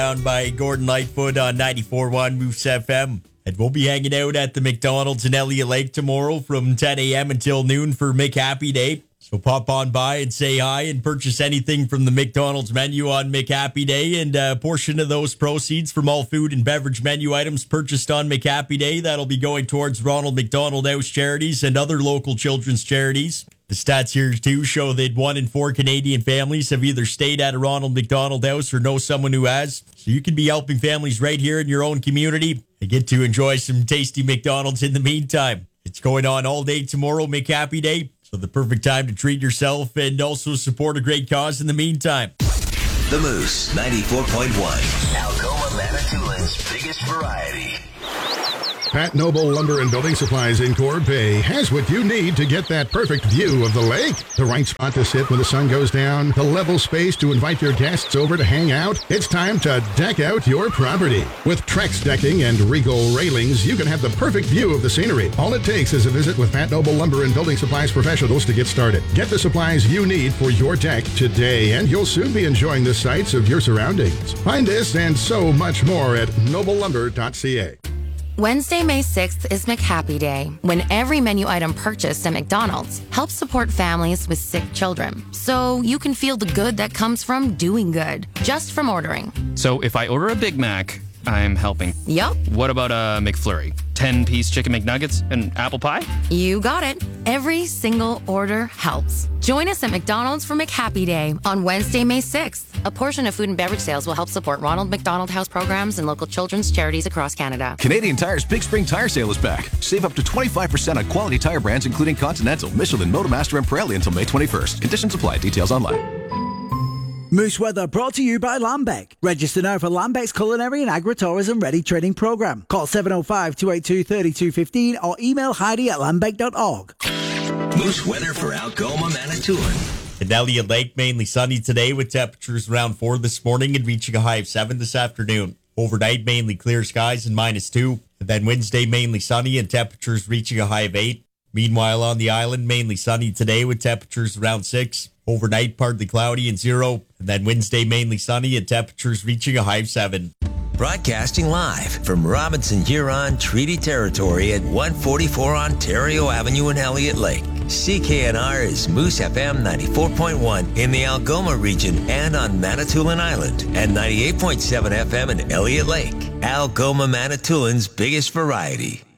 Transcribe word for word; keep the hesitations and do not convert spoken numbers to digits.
Down by Gordon Lightfoot on ninety-four point one Moose F M. And we'll be hanging out at the McDonald's in Elliott Lake tomorrow from ten a.m. until noon for McHappy Day. So pop on by and say hi and purchase anything from the McDonald's menu on McHappy Day. And a portion of those proceeds from all food and beverage menu items purchased on McHappy Day, that'll be going towards Ronald McDonald House Charities and other local children's charities. The stats here, too, show that one in four Canadian families have either stayed at a Ronald McDonald House or know someone who has. So you can be helping families right here in your own community and get to enjoy some tasty McDonald's in the meantime. It's going on all day tomorrow, McHappy Day. So the perfect time to treat yourself and also support a great cause in the meantime. The Moose, ninety-four point one. Algoma Manitoulin's biggest variety. Pat Noble Lumber and Building Supplies in Corb Bay has what you need to get that perfect view of the lake. The right spot to sit when the sun goes down, the level space to invite your guests over to hang out. It's time to deck out your property. With Trex decking and Regal railings, you can have the perfect view of the scenery. All it takes is a visit with Pat Noble Lumber and Building Supplies professionals to get started. Get the supplies you need for your deck today, and you'll soon be enjoying the sights of your surroundings. Find this and so much more at noble lumber dot c a. Wednesday, May sixth is McHappy Day, when every menu item purchased at McDonald's helps support families with sick children. So you can feel the good that comes from doing good, just from ordering. So if I order a Big Mac, I'm helping. Yup. What about a McFlurry? ten-piece chicken McNuggets and apple pie? You got it. Every single order helps. Join us at McDonald's for McHappy Day on Wednesday, May sixth. A portion of food and beverage sales will help support Ronald McDonald House programs and local children's charities across Canada. Canadian Tire's Big Spring Tire Sale is back. Save up to twenty-five percent on quality tire brands including Continental, Michelin, Motomaster, and Pirelli until May twenty-first. Conditions apply. Details online. Moose Weather brought to you by Lambec. Register now for Lambec's Culinary and Agritourism Ready Training Programme. Call seven oh five, two eight two, three two one five or email Heidi at lambec dot org. Moose weather for Algoma, Manitoulin. In Elliott Lake, mainly sunny today with temperatures around four this morning and reaching a high of seven this afternoon. Overnight, mainly clear skies and minus two. And then Wednesday, mainly sunny and temperatures reaching a high of eight. Meanwhile, on the island, mainly sunny today with temperatures around six. Overnight, partly cloudy and zero. And then Wednesday, mainly sunny and temperatures reaching a high of seven. Broadcasting live from Robinson Huron Treaty Territory at one forty-four Ontario Avenue in Elliott Lake. C K N R is Moose F M ninety-four point one in the Algoma region and on Manitoulin Island, and ninety-eight point seven F M in Elliott Lake. Algoma Manitoulin's biggest variety.